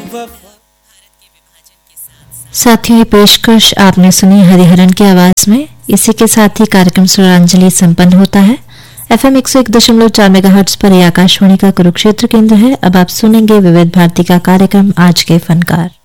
साथियों, ये पेशकश आपने सुनी हरिहरन की आवाज में। इसी के साथ ही कार्यक्रम स्वरांजलि संपन्न होता है। FM 101.4 मेगाहर्ट्ज पर आकाशवाणी का कुरुक्षेत्र केंद्र है। अब आप सुनेंगे विविध भारती का कार्यक्रम आज के फनकार।